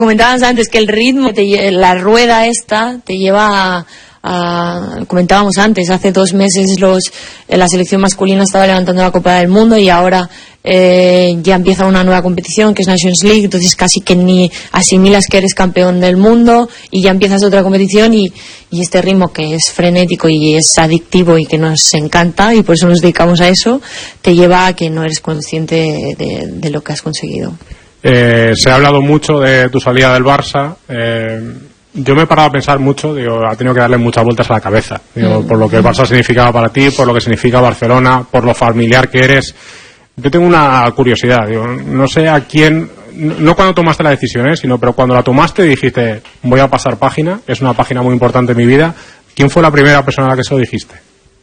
Comentábamos antes que el ritmo, la rueda esta, te lleva comentábamos antes, hace 2 meses la selección masculina estaba levantando la Copa del Mundo y ahora ya empieza una nueva competición que es Nations League, entonces casi que ni asimilas que eres campeón del mundo y ya empiezas otra competición y este ritmo que es frenético y es adictivo y que nos encanta y por eso nos dedicamos a eso, te lleva a que no eres consciente de lo que has conseguido. Se ha hablado mucho de tu salida del Barça. Yo me he parado a pensar mucho, ha tenido que darle muchas vueltas a la cabeza, por lo que el Barça significaba para ti, por lo que significa Barcelona, por lo familiar que eres. Yo tengo una curiosidad, no sé a quién, no cuando tomaste la decisión, sino pero cuando la tomaste y dijiste, voy a pasar página, es una página muy importante en mi vida, ¿quién fue la primera persona a la que se lo dijiste?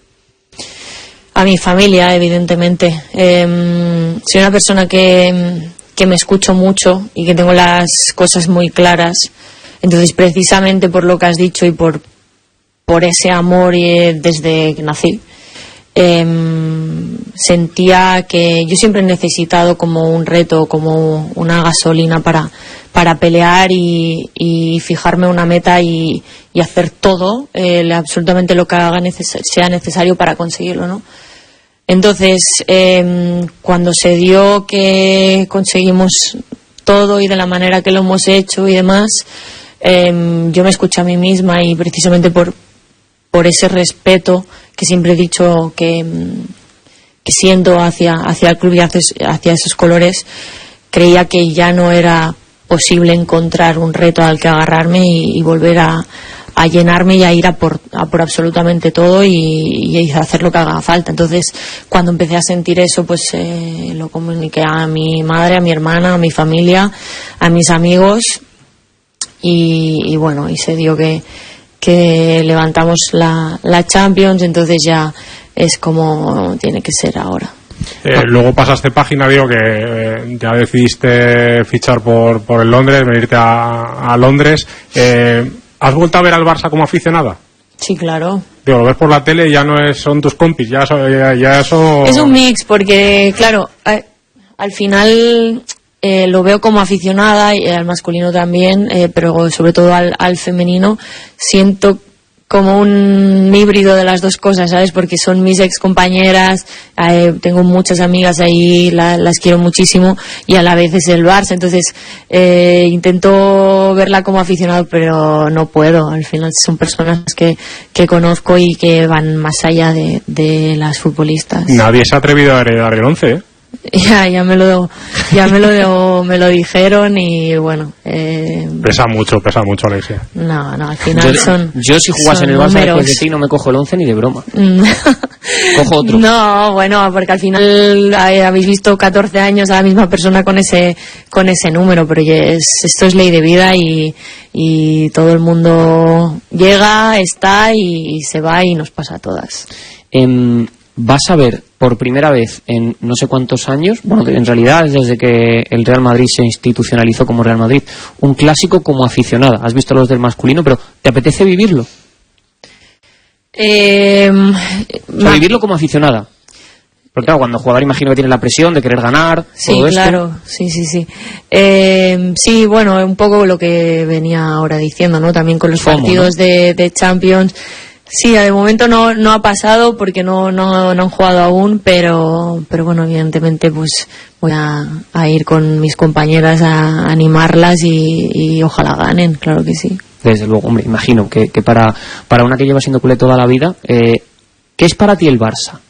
A mi familia, evidentemente. Soy una persona que me escucho mucho y que tengo las cosas muy claras. Entonces, precisamente por lo que has dicho y por ese amor desde que nací, sentía que yo siempre he necesitado como un reto, como una gasolina para pelear y fijarme una meta y hacer todo, absolutamente lo que sea necesario para conseguirlo, ¿no? Entonces, cuando se dio que conseguimos todo y de la manera que lo hemos hecho y demás, yo me escuché a mí misma y precisamente por ese respeto que siempre he dicho que siento hacia el club y hacia esos colores, creía que ya no era posible encontrar un reto al que agarrarme y volver a llenarme y a ir a por absolutamente todo y hacer lo que haga falta. Entonces, cuando empecé a sentir eso, pues lo comuniqué a mi madre, a mi hermana, a mi familia, a mis amigos y bueno, y se dio que levantamos la Champions, entonces ya es como tiene que ser ahora. Luego pasaste página, digo que ya decidiste fichar por el Londres, venirte a Londres. ¿Has vuelto a ver al Barça como aficionada? Sí, claro. Digo, lo ves por la tele y ya no son tus compis, ya eso... Es un mix, porque claro, al final lo veo como aficionada y al masculino también, pero sobre todo al femenino siento como un híbrido de las dos cosas, ¿sabes? Porque son mis ex compañeras, tengo muchas amigas ahí, las quiero muchísimo y a la vez es el Barça, entonces intento verla como aficionado, pero no puedo. Al final son personas que conozco y que van más allá de las futbolistas. Nadie se ha atrevido a heredar el 11, ¿eh? Ya me lo dijeron y bueno. Pesa mucho, Alexia. No, al final yo si jugase en el Barça después de ti no me cojo el 11 ni de broma. Cojo otro. No, bueno, porque al final habéis visto 14 años a la misma persona con ese número, pero esto es ley de vida y todo el mundo llega, está y se va y nos pasa a todas. Vas a ver por primera vez en no sé cuántos años, bueno, en realidad desde que el Real Madrid se institucionalizó como Real Madrid, un clásico como aficionada. Has visto los del masculino, pero ¿te apetece vivirlo? Vivirlo como aficionada. Porque claro, cuando jugador imagino que tienes la presión de querer ganar. Sí, todo claro, esto. sí. Sí, bueno, un poco lo que venía ahora diciendo, ¿no? También con los partidos, ¿no? de Champions. Sí, de momento no ha pasado porque no han jugado aún, pero bueno, evidentemente pues voy a ir con mis compañeras a animarlas y ojalá ganen, claro que sí. Desde luego, hombre, imagino que para una que lleva siendo culé toda la vida, ¿qué es para ti el Barça?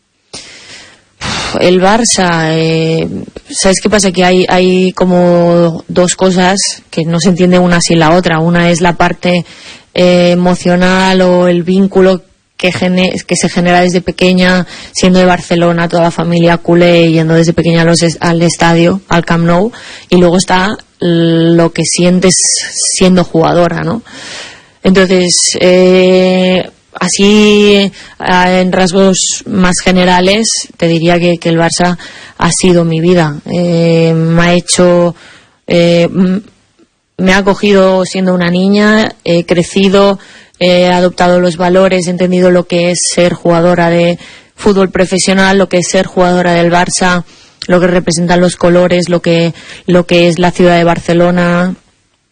El Barça, ¿sabes qué pasa? Que hay como dos cosas que no se entiende una sin la otra. Una es la parte emocional o el vínculo que se genera desde pequeña, siendo de Barcelona, toda la familia culé, yendo desde pequeña al estadio, al Camp Nou, y luego está lo que sientes siendo jugadora, ¿no? Entonces, así en rasgos más generales te diría que el Barça ha sido mi vida. Me ha acogido siendo una niña, he crecido, he adoptado los valores, he entendido lo que es ser jugadora de fútbol profesional, lo que es ser jugadora del Barça, lo que representan los colores, lo que es la ciudad de Barcelona,